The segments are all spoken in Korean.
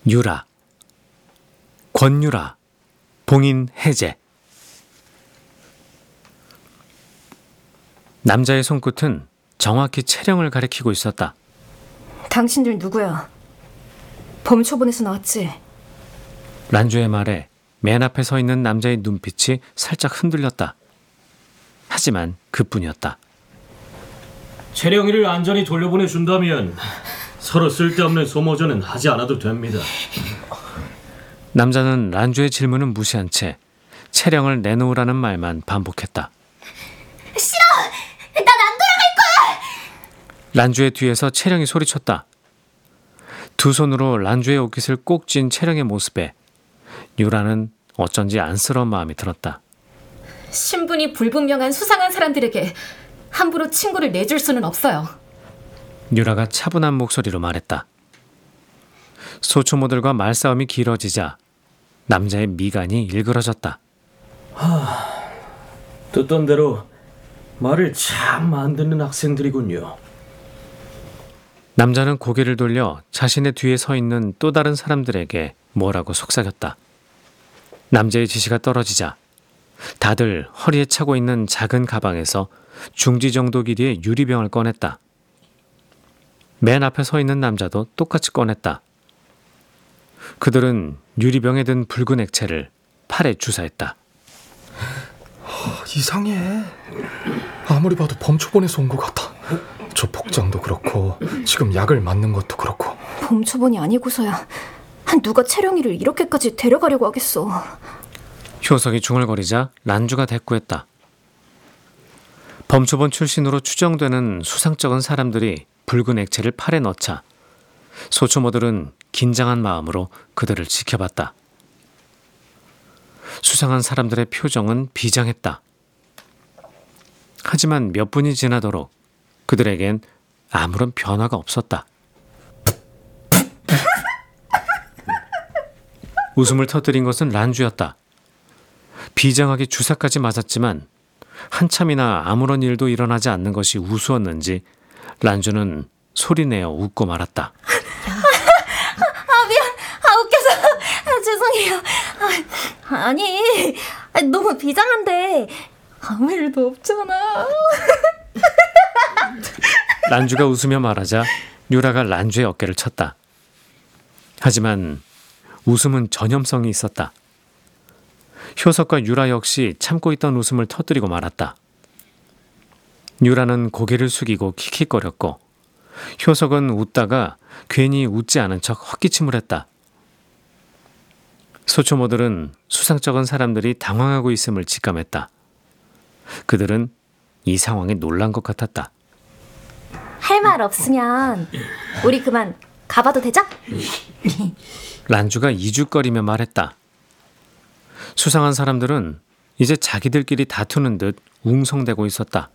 유라, 권유라, 봉인 해제. 남자의 손끝은 정확히 채령을 가리키고 있었다. 당신들 누구야? 범초본에서 나왔지? 란주의 말에 맨 앞에 서 있는 남자의 눈빛이 살짝 흔들렸다. 하지만 그뿐이었다. 채령이를 안전히 돌려보내준다면 서로 쓸데없는 소모전은 하지 않아도 됩니다. 남자는 란주의 질문은 무시한 채 채령을 내놓으라는 말만 반복했다. 싫어! 난 안 돌아갈 거야! 란주의 뒤에서 채령이 소리쳤다. 두 손으로 란주의 옷깃을 꼭 쥔 채령의 모습에 유라는 어쩐지 안쓰러운 마음이 들었다. 신분이 불분명한 수상한 사람들에게 함부로 친구를 내줄 수는 없어요. 유라가 차분한 목소리로 말했다. 소초모들과 말싸움이 길어지자 남자의 미간이 일그러졌다. 듣던 대로 말을 참 안 듣는 학생들이군요. 남자는 고개를 돌려 자신의 뒤에 서 있는 또 다른 사람들에게 뭐라고 속삭였다. 남자의 지시가 떨어지자 다들 허리에 차고 있는 작은 가방에서 중지 정도 길이의 유리병을 꺼냈다. 맨 앞에 서 있는 남자도 똑같이 꺼냈다. 그들은 유리병에 든 붉은 액체를 팔에 주사했다. 이상해. 아무리 봐도 범초본에서 온 것 같아. 저 복장도 그렇고 지금 약을 맞는 것도 그렇고. 범초본이 아니고서야 누가 채령이를 이렇게까지 데려가려고 하겠어. 효석이 중얼거리자 란주가 대꾸했다. 범초본 출신으로 추정되는 수상쩍은 사람들이 붉은 액체를 팔에 넣자 소초모들은 긴장한 마음으로 그들을 지켜봤다. 수상한 사람들의 표정은 비장했다. 하지만 몇 분이 지나도록 그들에겐 아무런 변화가 없었다. 웃음을 터뜨린 것은 란주였다. 비장하게 주사까지 맞았지만 한참이나 아무런 일도 일어나지 않는 것이 우스웠는지 란주는 소리내어 웃고 말았다. 미안. 웃겨서. 죄송해요. 아니, 너무 비장한데 아무 일도 없잖아. 란주가 웃으며 말하자 유라가 란주의 어깨를 쳤다. 하지만 웃음은 전염성이 있었다. 효석과 유라 역시 참고 있던 웃음을 터뜨리고 말았다. 유라는 고개를 숙이고 킥킥거렸고 효석은 웃다가 괜히 웃지 않은 척 헛기침을 했다. 소초모들은 수상쩍은 사람들이 당황하고 있음을 직감했다. 그들은 이 상황에 놀란 것 같았다. 할 말 없으면 우리 그만 가봐도 되죠? 란주가 이죽거리며 말했다. 수상한 사람들은 이제 자기들끼리 다투는 듯 웅성대고 있었다.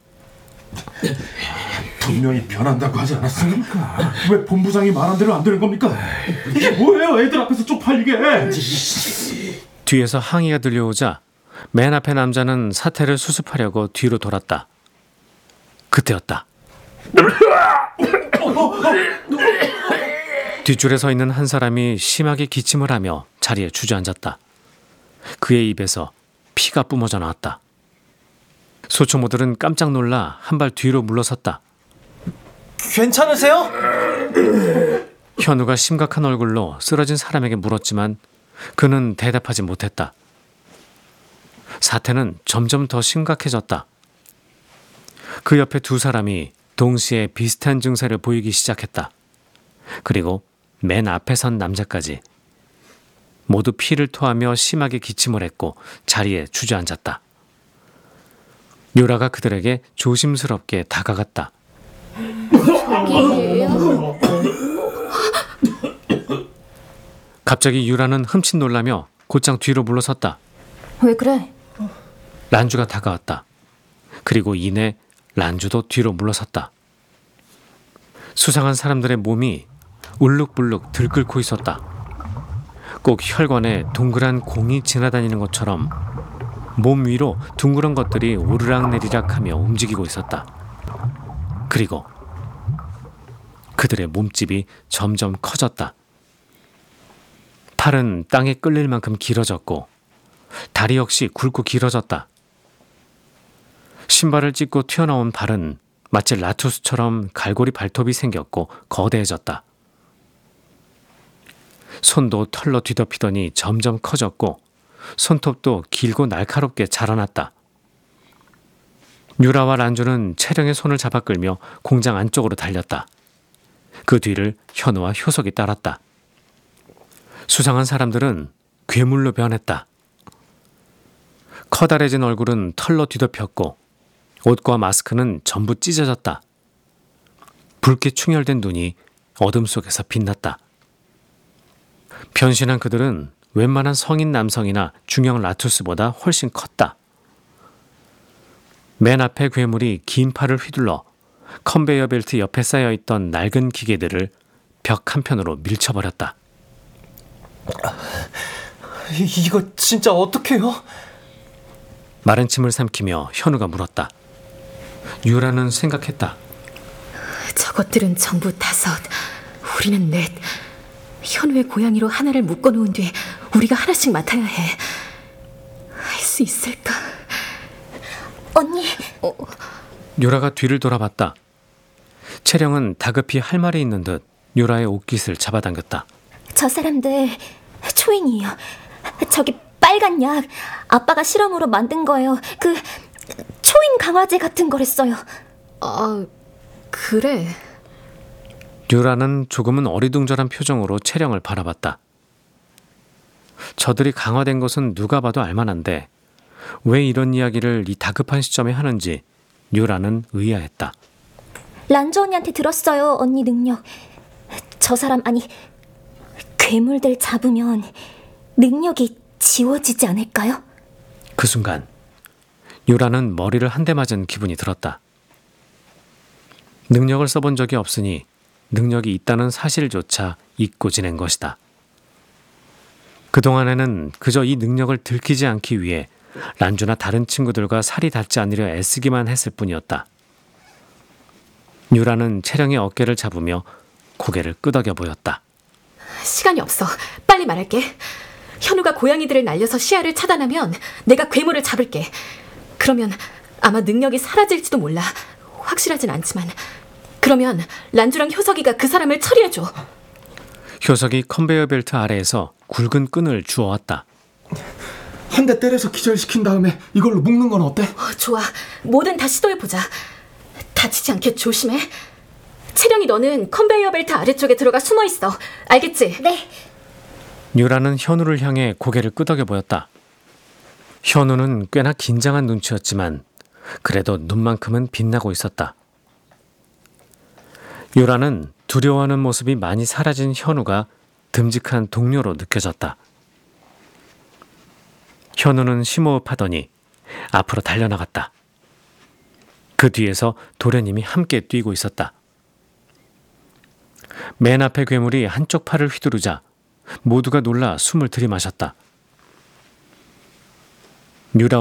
분명히 변한다고 하지 않았습니까? 왜 본부장이 말한 대로 안 되는 겁니까? 이게 뭐예요? 애들 앞에서 쪽팔리게. 뒤에서 항의가 들려오자 맨 앞에 남자는 사태를 수습하려고 뒤로 돌았다. 그때였다. 뒷줄에 서 있는 한 사람이 심하게 기침을 하며 자리에 주저앉았다. 그의 입에서 피가 뿜어져 나왔다. 소초모들은 깜짝 놀라 한 발 뒤로 물러섰다. 괜찮으세요? 현우가 심각한 얼굴로 쓰러진 사람에게 물었지만 그는 대답하지 못했다. 사태는 점점 더 심각해졌다. 그 옆에 두 사람이 동시에 비슷한 증세를 보이기 시작했다. 그리고 맨 앞에 선 남자까지 모두 피를 토하며 심하게 기침을 했고 자리에 주저앉았다. 유라가 그들에게 조심스럽게 다가갔다. 갑자기 유라는 흠칫 놀라며 곧장 뒤로 물러섰다. 왜 그래? 란주가 다가왔다. 그리고 이내 란주도 뒤로 물러섰다. 수상한 사람들의 몸이 울룩불룩 들끓고 있었다. 꼭 혈관에 동그란 공이 지나다니는 것처럼 몸 위로 둥그런 것들이 오르락내리락 하며 움직이고 있었다. 그리고 그들의 몸집이 점점 커졌다. 팔은 땅에 끌릴 만큼 길어졌고 다리 역시 굵고 길어졌다. 신발을 찢고 튀어나온 발은 마치 라투스처럼 갈고리 발톱이 생겼고 거대해졌다. 손도 털로 뒤덮이더니 점점 커졌고 손톱도 길고 날카롭게 자라났다. 유라와 란주는 채령의 손을 잡아 끌며 공장 안쪽으로 달렸다. 그 뒤를 현우와 효석이 따랐다. 수상한 사람들은 괴물로 변했다. 커다래진 얼굴은 털로 뒤덮였고 옷과 마스크는 전부 찢어졌다. 붉게 충혈된 눈이 어둠 속에서 빛났다. 변신한 그들은 웬만한 성인 남성이나 중형 라투스보다 훨씬 컸다. 맨 앞에 괴물이 긴 팔을 휘둘러 컨베이어 벨트 옆에 쌓여있던 낡은 기계들을 벽 한편으로 밀쳐버렸다. 이거 진짜 어떡해요? 마른 침을 삼키며 현우가 물었다. 유라는 생각했다. 저것들은 전부 5, 우리는 4. 현우의 고양이로 하나를 묶어놓은 뒤 우리가 하나씩 맡아야 해. 할 수 있을까? 언니, 유라가 뒤를 돌아봤다. 채령은 다급히 할 말이 있는 듯 유라의 옷깃을 잡아당겼다. 저 사람들 초인이에요. 저기 빨간 약 아빠가 실험으로 만든 거예요. 그 초인 강화제 같은 거랬어요. 아, 그래. 유라는 조금은 어리둥절한 표정으로 채령을 바라봤다. 저들이 강화된 것은 누가 봐도 알만한데 왜 이런 이야기를 이 다급한 시점에 하는지 유라는 의아했다. 란조 언니한테 들었어요, 언니 능력. 저 사람, 아니 괴물들 잡으면 능력이 지워지지 않을까요? 그 순간 유라는 머리를 한 대 맞은 기분이 들었다. 능력을 써본 적이 없으니 능력이 있다는 사실조차 잊고 지낸 것이다. 그동안에는 그저 이 능력을 들키지 않기 위해 란주나 다른 친구들과 살이 닿지 않으려 애쓰기만 했을 뿐이었다. 유라는 채령의 어깨를 잡으며 고개를 끄덕여 보였다. 시간이 없어. 빨리 말할게. 현우가 고양이들을 날려서 시야를 차단하면 내가 괴물을 잡을게. 그러면 아마 능력이 사라질지도 몰라. 확실하진 않지만. 그러면 란주랑 효석이가 그 사람을 처리해줘. 효석이 컨베이어 벨트 아래에서 굵은 끈을 주워왔다. 한 대 때려서 기절시킨 다음에 이걸로 묶는 건 어때? 좋아. 뭐든 다 시도해보자. 다치지 않게 조심해. 채령이 너는 컨베이어 벨트 아래쪽에 들어가 숨어있어. 알겠지? 네. 유라는 현우를 향해 고개를 끄덕여 보였다. 현우는 꽤나 긴장한 눈치였지만 그래도 눈만큼은 빛나고 있었다. 유라는 두려워하는 모습이 많이 사라진 현우가 듬직한 동료로 느껴졌다. 현우는 심호흡하더니 앞으로 달려나갔다. 그 뒤에서 도련님이 함께 뛰고 있었다. 맨 앞에 괴물이 한쪽 팔을 휘두르자 모두가 놀라 숨을 들이마셨다. 유라